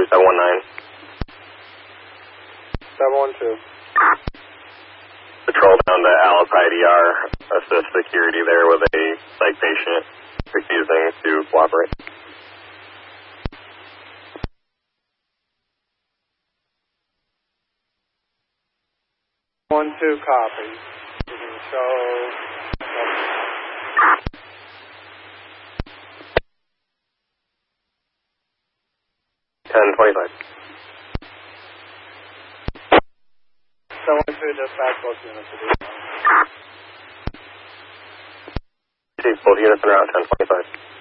719. 712. Patrol down to Alice IDR, assist security there with a psych patient refusing to cooperate. 1-2 copy. You can show 1025. 712 dispatch both units to do. Both units en route, 1025.